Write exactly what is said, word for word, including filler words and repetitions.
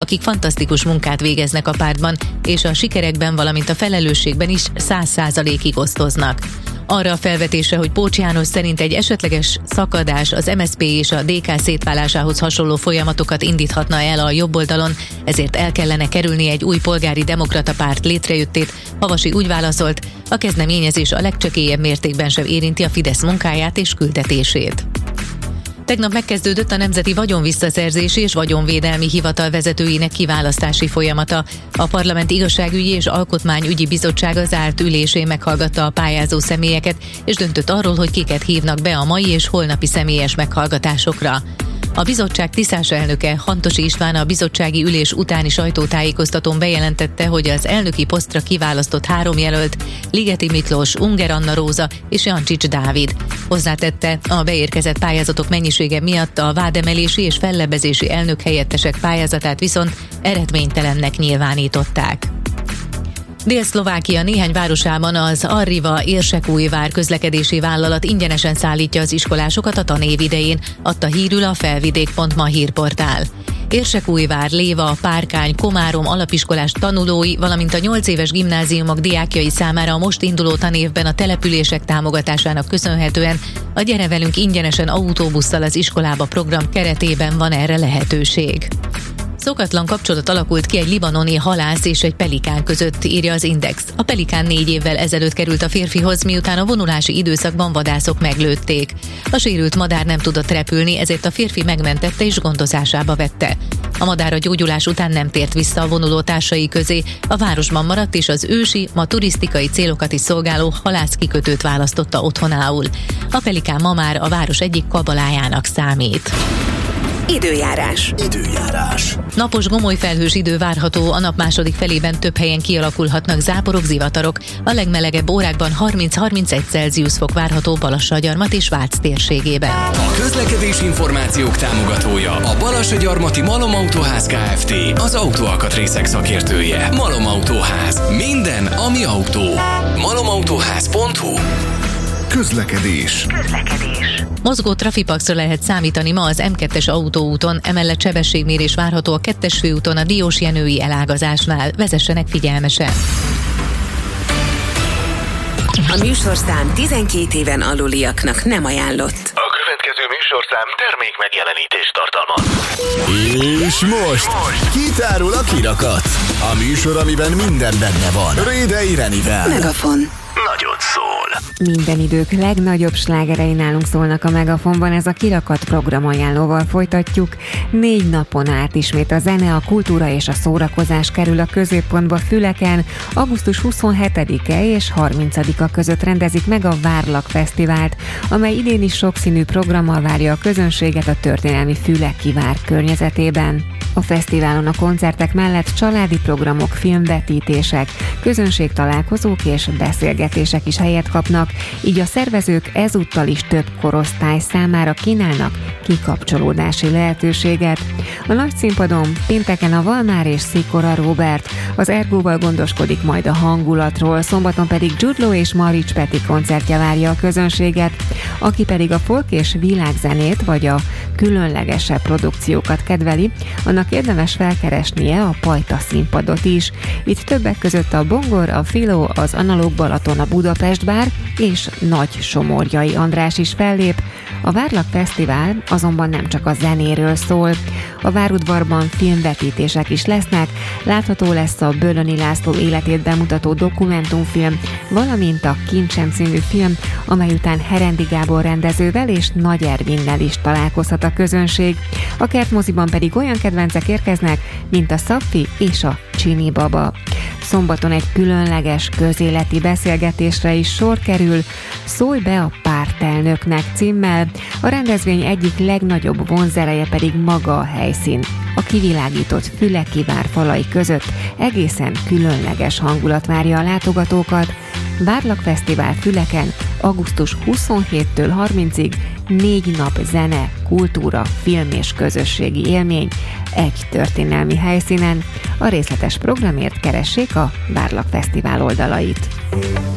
akik fantasztikus munkát végeznek a pártban, és a sikerekben, valamint a felelősségben is száz százalékig osztoznak. Arra a felvetésre, hogy Pócs János szerint egy esetleges szakadás az em es zé pé és a dé ká szétválásához hasonló folyamatokat indíthatna el a jobboldalon, ezért el kellene kerülni egy új polgári demokrata párt létrejöttét, Havasi úgy válaszolt, a kezdeményezés a legcsekélyebb mértékben sem érinti a Fidesz munkáját és küldetését. Tegnap megkezdődött a Nemzeti Vagyonvisszaszerzési és Vagyonvédelmi Hivatal vezetőinek kiválasztási folyamata. A Parlament Igazságügyi és Alkotmányügyi Bizottsága zárt ülésén meghallgatta a pályázó személyeket, és döntött arról, hogy kiket hívnak be a mai és holnapi személyes meghallgatásokra. A bizottság tisztás elnöke, Hantosi István a bizottsági ülés utáni sajtótájékoztatón bejelentette, hogy az elnöki posztra kiválasztott három jelölt, Ligeti Miklós, Unger Anna Róza és Jancsics Dávid. Hozzátette, a beérkezett pályázatok mennyisége miatt a vádemelési és fellebbezési elnök helyettesek pályázatát viszont eredménytelennek nyilvánították. Dél-Szlovákia néhány városában az Arriva Érsekújvár közlekedési vállalat ingyenesen szállítja az iskolásokat a tanév idején, adta hírül a felvidék pont ma hírportál. Érsekújvár, Léva, Párkány, Komárom alapiskolás tanulói, valamint a nyolc éves gimnáziumok diákjai számára a most induló tanévben a települések támogatásának köszönhetően a Gyere velünk ingyenesen autóbusszal az iskolába program keretében van erre lehetőség. Szokatlan kapcsolat alakult ki egy libanoni halász és egy pelikán között, írja az Index. A pelikán négy évvel ezelőtt került a férfihoz, miután a vonulási időszakban vadászok meglőtték. A sérült madár nem tudott repülni, ezért a férfi megmentette és gondozásába vette. A madár a gyógyulás után nem tért vissza a vonuló társai közé, a városban maradt és az ősi, ma turisztikai célokat is szolgáló halászkikötőt választotta otthonául. A pelikán ma már a város egyik kabalájának számít. Időjárás. Időjárás. Napos gomolyfelhős idő várható, a nap második felében több helyen kialakulhatnak záporok, zivatarok. A legmelegebb órákban harminc-harmincegy Celsius fok várható Balassagyarmat és Vác térségében. A közlekedés információk támogatója a Balassagyarmati Malom Autóház Kft. Az autóalkatrészek szakértője. Malom Autóház. Minden, ami autó. malomautóház pont hu. Közlekedés. Közlekedés. Mozgó trafipaxra lehet számítani ma az em kettes autóúton, emellett sebességmérés várható a kettes főúton a Diósjenői elágazásnál. Vezessenek figyelmesen! A műsorszám tizenkét éven aluliaknak nem ajánlott. A következő műsorszám termék megjelenítést tartalmaz. És most kitárul a kirakat. A műsor, amiben minden benne van. Rédei Renivel. Megafon. Nagyot szól. Minden idők legnagyobb slágerei nálunk szólnak a Megafonban, ez a Kirakat programajánlóval folytatjuk. Négy napon át ismét a zene, a kultúra és a szórakozás kerül a középpontba Füleken. augusztus huszonhetedike és harmincadika között rendezik meg a Várlak Fesztivált, amely idén is sokszínű programmal várja a közönséget a történelmi Füleki vár környezetében. A fesztiválon a koncertek mellett családi programok, filmvetítések, közönségtalálkozók és beszélgetések is helyet kapnak, így a szervezők ezúttal is több korosztály számára kínálnak kikapcsolódási lehetőséget. A nagy színpadon pénteken a Valmár és Szikora Róbert, az Ergóval gondoskodik majd a hangulatról, szombaton pedig Jude Law és Marics Peti koncertje várja a közönséget, aki pedig a folk és világzenét vagy a különlegesebb produkciókat kedveli, annak érdemes felkeresnie a Pajta színpadot is. Itt többek között a Bongor, a Filó, az Analóg Balaton, a Budapest Bár és Nagy Somorjai András is fellép. A Várlak Fesztivál azonban nem csak a zenéről szól. A várudvarban filmvetítések is lesznek, látható lesz a Bölöni László életét bemutató dokumentumfilm, valamint a Kincsem című film, amely után Herendi Gábor rendezővel és Nagy Ervinnel is találkozhat a közönség. A Kertmoziban pedig olyan kedvencek érkeznek, mint a Szaffi és a Csini Baba. Szombaton egy különleges közéleti beszélgetésre is sor kerül, Szólj be a pártelnöknek címmel. A rendezvény egyik legnagyobb vonzereje pedig maga a helyszín. A kivilágított Füleki vár falai között egészen különleges hangulat várja a látogatókat. Várlak Fesztivál Füleken augusztus huszonhétedikétől harmincadikáig négy nap zene, kultúra, film és közösségi élmény egy történelmi helyszínen. A részletes programért keressék a Várlak Fesztivál oldalait.